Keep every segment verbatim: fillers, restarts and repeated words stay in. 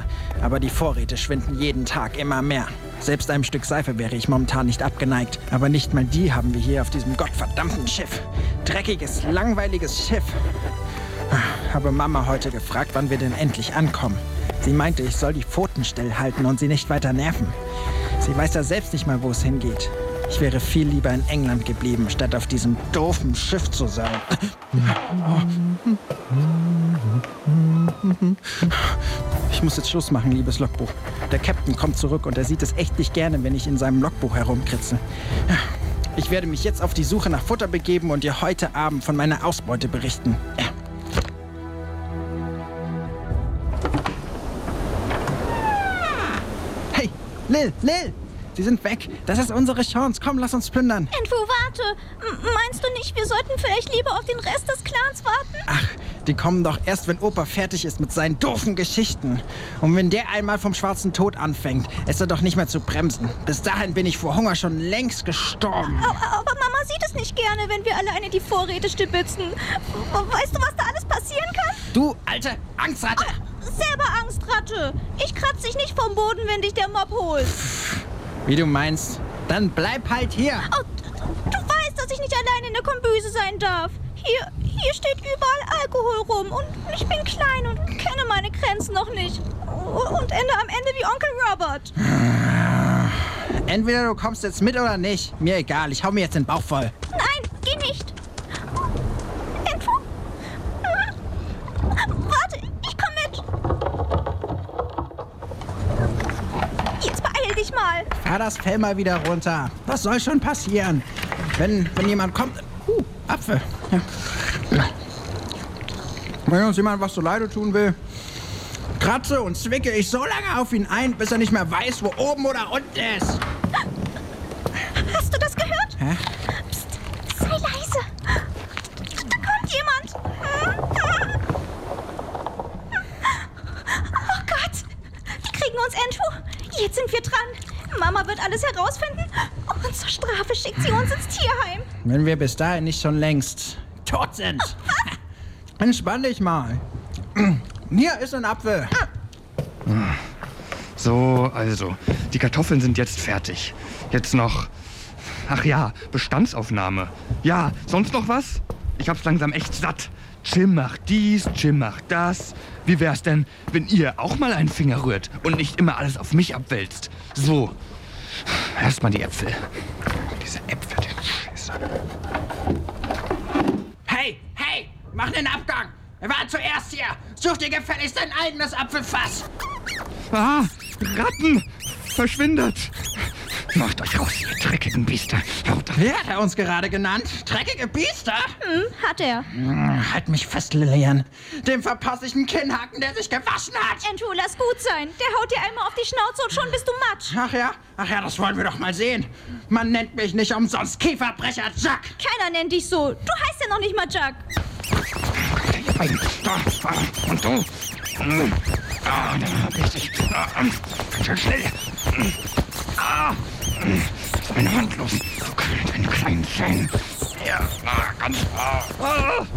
Aber die Vorräte schwinden jeden Tag immer mehr. Selbst einem Stück Seife wäre ich momentan nicht abgeneigt. Aber nicht mal die haben wir hier auf diesem gottverdammten Schiff. Dreckiges, langweiliges Schiff. Habe Mama heute gefragt, wann wir denn endlich ankommen. Sie meinte, ich soll die Pfoten stillhalten und sie nicht weiter nerven. Sie weiß ja selbst nicht mal, wo es hingeht. Ich wäre viel lieber in England geblieben, statt auf diesem doofen Schiff zu sein. Ich muss jetzt Schluss machen, liebes Logbuch. Der Captain kommt zurück und er sieht es echt nicht gerne, wenn ich in seinem Logbuch herumkritze. Ich werde mich jetzt auf die Suche nach Futter begeben und dir heute Abend von meiner Ausbeute berichten. Hey, Lil, Lil! Sie sind weg. Das ist unsere Chance. Komm, lass uns plündern. Andrew, warte. M- meinst du nicht, wir sollten vielleicht lieber auf den Rest des Clans warten? Ach, die kommen doch erst, wenn Opa fertig ist mit seinen doofen Geschichten. Und wenn der einmal vom schwarzen Tod anfängt, ist er doch nicht mehr zu bremsen. Bis dahin bin ich vor Hunger schon längst gestorben. Aber, aber Mama sieht es nicht gerne, wenn wir alleine die Vorräte stibitzen. Weißt du, was da alles passieren kann? Du alte Angstratte! Selber Angstratte. Ich kratze dich nicht vom Boden, wenn dich der Mob holt. Wie du meinst. Dann bleib halt hier. Oh, du weißt, dass ich nicht alleine in der Kombüse sein darf. Hier, hier steht überall Alkohol rum und ich bin klein und kenne meine Grenzen noch nicht. Und ende am Ende wie Onkel Robert. Entweder du kommst jetzt mit oder nicht. Mir egal, ich hau mir jetzt den Bauch voll. Nein, geh nicht. Andrew? Warte, ich komm mit. Jetzt beeil dich mal. Fahr das Fell mal wieder runter. Was soll schon passieren? Wenn, wenn jemand kommt... Uh, Apfel. Ja. Wenn uns jemand was zuleide tun will, kratze und zwicke ich so lange auf ihn ein, bis er nicht mehr weiß, wo oben oder unten ist. Hast du das gehört? Hä? Psst, sei leise. Da kommt jemand. Oh Gott. Die kriegen uns, Andrew. Jetzt sind wir dran. Mama wird alles herausfinden und zur Strafe schickt sie uns ins Tierheim. Wenn wir bis dahin nicht schon längst tot sind. Entspann dich mal. Hier ist ein Apfel. So, also, die Kartoffeln sind jetzt fertig. Jetzt noch, ach ja, Bestandsaufnahme. Ja, sonst noch was? Ich hab's langsam echt satt. Jim macht dies, Jim macht das. Wie wär's denn, wenn ihr auch mal einen Finger rührt und nicht immer alles auf mich abwälzt? So, erstmal die Äpfel. Diese Äpfel, die Scheiße. Hey, hey, mach einen Abgang. Er war zuerst hier. Such dir gefälligst dein eigenes Apfelfass. Ah, Ratten! Verschwindet! Macht euch raus, ihr dreckigen Biester. Wer hat er uns gerade genannt? Dreckige Biester? Hm, hat er. Hm, halt mich fest, Lillian. Dem verpasse ich einen Kinnhaken, der sich gewaschen hat. Andrew, lass gut sein. Der haut dir einmal auf die Schnauze und schon bist du matsch. Ach ja, ach ja, das wollen wir doch mal sehen. Man nennt mich nicht umsonst Kieferbrecher Jack. Keiner nennt dich so. Du heißt ja noch nicht mal Jack. Und du? Ah, dann hab ich dich. Ah, schnell. Ah, ist meine Hand los. Du deine kleinen Zähne. Ja, ah, ganz ah. Ah.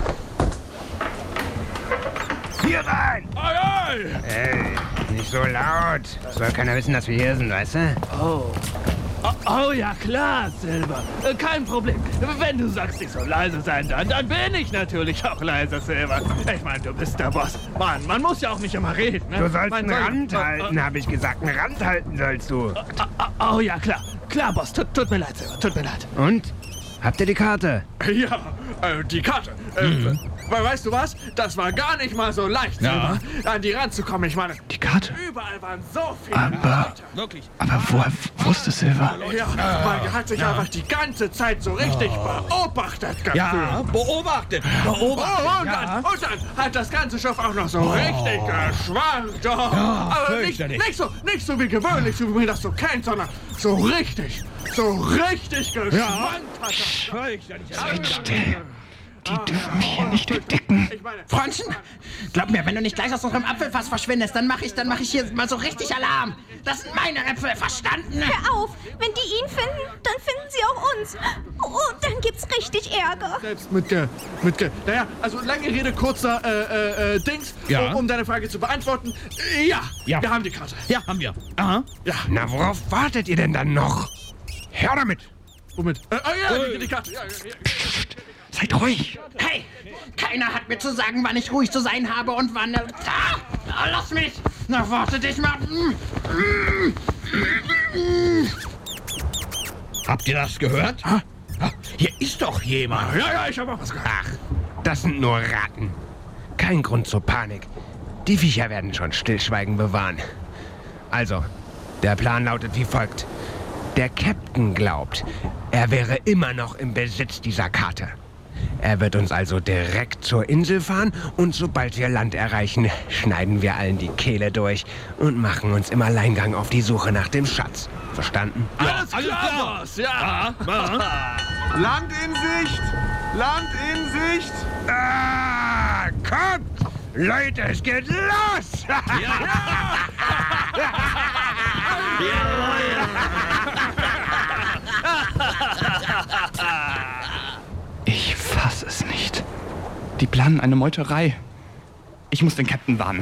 Hier rein! Ei, ei! Hey, nicht so laut. Soll keiner wissen, dass wir hier sind, weißt du? Oh. Oh, oh ja, klar, Silver. Äh, Kein Problem. Wenn du sagst, ich soll leise sein, dann, dann bin ich natürlich auch leise, Silver. Ich meine, du bist der Boss. Mann, man muss ja auch nicht immer reden, ne? Du sollst Man einen soll- Rand äh, halten, äh, habe ich gesagt. Einen Rand halten sollst du. äh, Oh ja, klar. Klar, Boss. Tut, tut mir leid, Silver. Tut mir leid. Und? Habt ihr die Karte? Ja, äh, die Karte. Äh, Mhm. Weil, weißt du was? Das war gar nicht mal so leicht, Ja. Silver, an die ranzukommen. Ich meine, Die Karte? überall waren so viele Aber, Leute. Wirklich. aber woher wusste Silver? Ja, man hat sich einfach die ganze Zeit so richtig beobachtet gefühlt. Ja, beobachtet. Oh, Beobachtet. und, dann, und dann hat das ganze Schiff auch noch so richtig geschwankt. Oh. Aber nicht, fürchterlich. nicht, so, nicht so wie gewöhnlich, so wie man das so kennt, sondern so richtig, so richtig geschwankt hat das. Fürchterlich. Seid still. Die dürfen mich hier nicht entdecken. Freundchen, glaub mir, wenn du nicht gleich aus unserem Apfelfass verschwindest, dann mache ich, dann mach ich hier mal so richtig Alarm. Das sind meine Äpfel, verstanden? Hör auf! Wenn die ihn finden, dann finden sie auch uns. Und dann gibt's richtig Ärger. Selbst mit Ge... mit Ge... Naja, also lange Rede, kurzer äh, äh, äh, Dings, Ja. um, um deine Frage zu beantworten. Äh, ja, Ja. wir haben die Karte. Ja, haben wir. Aha. Ja, Na, worauf wartet ihr denn dann noch? Hör damit! womit? Äh, oh ja, die, die Karte. Ja, ja, ja. Seid ruhig. Hey, keiner hat mir zu sagen, wann ich ruhig zu sein habe und wann... Äh, ah, ah, lass mich! Na, warte dich mal. Mm, Habt ihr das gehört? Ah, hier ist doch jemand. Ja, ja, ich habe auch was gehört. Ach, das sind nur Ratten. Kein Grund zur Panik. Die Viecher werden schon Stillschweigen bewahren. Also, der Plan lautet wie folgt. Der Captain glaubt, er wäre immer noch im Besitz dieser Karte. Er wird uns also direkt zur Insel fahren und sobald wir Land erreichen, schneiden wir allen die Kehle durch und machen uns im Alleingang auf die Suche nach dem Schatz. Verstanden? Alles alles klar, klar. Boss. Ja. Land in Sicht! Land in Sicht! Ah, kommt! Leute, es geht los! Ich fass es nicht. Die planen eine Meuterei. Ich muss den Captain warnen.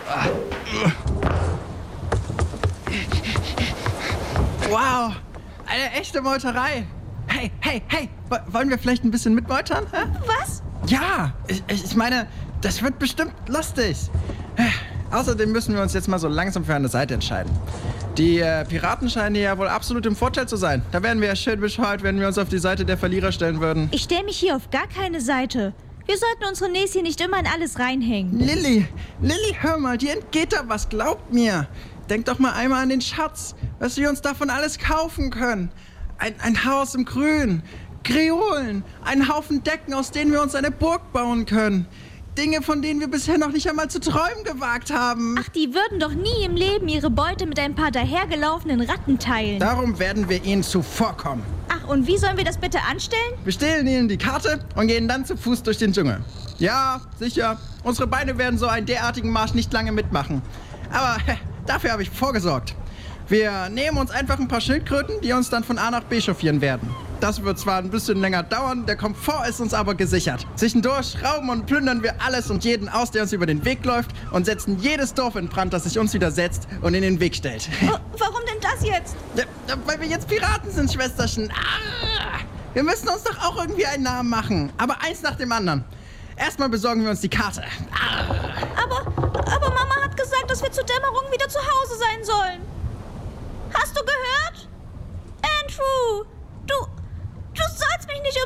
Wow, eine echte Meuterei. Hey, hey, hey, wo- wollen wir vielleicht ein bisschen mitmeutern? Hä? Was? Ja, ich, ich ich meine, das wird bestimmt lustig. Außerdem müssen wir uns jetzt mal so langsam für eine Seite entscheiden. Die äh, Piraten scheinen hier ja wohl absolut im Vorteil zu sein. Da wären wir ja schön bescheuert, wenn wir uns auf die Seite der Verlierer stellen würden. Ich stelle mich hier auf gar keine Seite. Wir sollten unsere Näschen nicht immer in alles reinhängen. Lilly, Lilly, hör mal, dir entgeht da was, glaubt mir. Denk doch mal einmal an den Schatz, was wir uns davon alles kaufen können. Ein, ein Haus im Grün, Kreolen, ein Haufen Decken, aus denen wir uns eine Burg bauen können. Dinge, von denen wir bisher noch nicht einmal zu träumen gewagt haben. Ach, die würden doch nie im Leben ihre Beute mit ein paar dahergelaufenen Ratten teilen. Darum werden wir ihnen zuvorkommen. Ach, und wie sollen wir das bitte anstellen? Wir stehlen ihnen die Karte und gehen dann zu Fuß durch den Dschungel. Ja, sicher, unsere Beine werden so einen derartigen Marsch nicht lange mitmachen. Aber hä, dafür habe ich vorgesorgt. Wir nehmen uns einfach ein paar Schildkröten, die uns dann von A nach B chauffieren werden. Das wird zwar ein bisschen länger dauern, der Komfort ist uns aber gesichert. Zwischendurch rauben und plündern wir alles und jeden aus, der uns über den Weg läuft und setzen jedes Dorf in Brand, das sich uns widersetzt und in den Weg stellt. Oh, warum denn das jetzt? Ja, ja, weil wir jetzt Piraten sind, Schwesterchen. Ah, wir müssen uns doch auch irgendwie einen Namen machen. Aber eins nach dem anderen. Erstmal besorgen wir uns die Karte. Ah. Aber, aber Mama hat gesagt, dass wir zur Dämmerung wieder zu Hause sein sollen. Hast du gehört? Andrew, du, du sollst mich nicht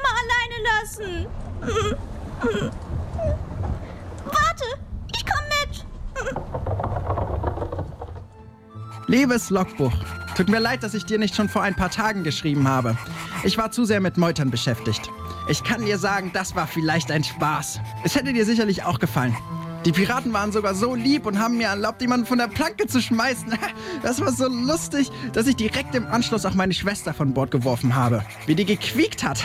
immer alleine lassen. Warte, ich komm mit. Liebes Logbuch, tut mir leid, dass ich dir nicht schon vor ein paar Tagen geschrieben habe. Ich war zu sehr mit Meutern beschäftigt. Ich kann dir sagen, das war vielleicht ein Spaß. Es hätte dir sicherlich auch gefallen. Die Piraten waren sogar so lieb und haben mir erlaubt, jemanden von der Planke zu schmeißen. Das war so lustig, dass ich direkt im Anschluss auch meine Schwester von Bord geworfen habe. Wie die gequiekt hat.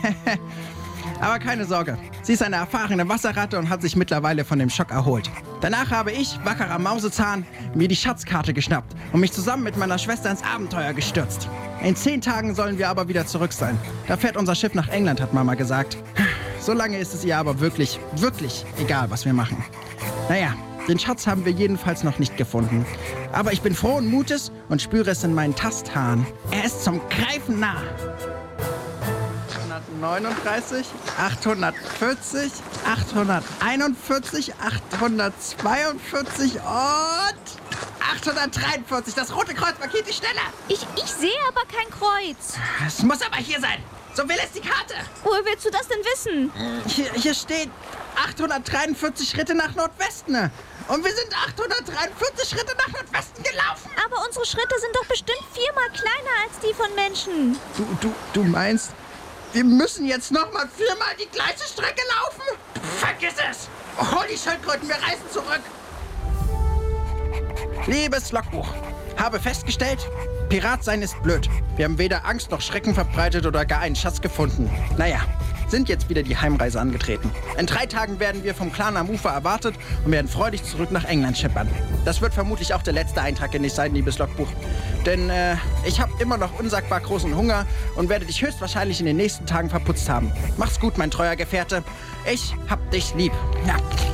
Aber keine Sorge, sie ist eine erfahrene Wasserratte und hat sich mittlerweile von dem Schock erholt. Danach habe ich, wackerer Mausezahn, mir die Schatzkarte geschnappt und mich zusammen mit meiner Schwester ins Abenteuer gestürzt. In zehn Tagen sollen wir aber wieder zurück sein. Da fährt unser Schiff nach England, hat Mama gesagt. So lange ist es ihr aber wirklich, wirklich egal, was wir machen. Naja, den Schatz haben wir jedenfalls noch nicht gefunden. Aber ich bin frohen Mutes und spüre es in meinen Tasthaaren. Er ist zum Greifen nah. achthundertneununddreißig, achthundertvierzig, achthunderteinundvierzig, achthundertzweiundvierzig und achthundertdreiundvierzig. Das rote Kreuz markiert die Stelle. Ich, ich sehe aber kein Kreuz. Es muss aber hier sein. So will es die Karte. Woher willst du das denn wissen? Hier, hier steht achthundertdreiundvierzig Schritte nach Nordwesten. Und wir sind achthundertdreiundvierzig Schritte nach Nordwesten gelaufen. Aber unsere Schritte sind doch bestimmt viermal kleiner als die von Menschen. Du, du, du meinst, wir müssen jetzt nochmal viermal die gleiche Strecke laufen? Vergiss es. Hol die Schildkröten, wir reisen zurück. Liebes Logbuch, habe festgestellt, Pirat sein ist blöd. Wir haben weder Angst noch Schrecken verbreitet oder gar einen Schatz gefunden. Naja, sind jetzt wieder die Heimreise angetreten. In drei Tagen werden wir vom Clan am Ufer erwartet und werden freudig zurück nach England schippern. Das wird vermutlich auch der letzte Eintrag in das Seidendiebes-Logbuch. Denn äh, ich habe immer noch unsagbar großen Hunger und werde dich höchstwahrscheinlich in den nächsten Tagen verputzt haben. Mach's gut, mein treuer Gefährte. Ich hab dich lieb. Ja.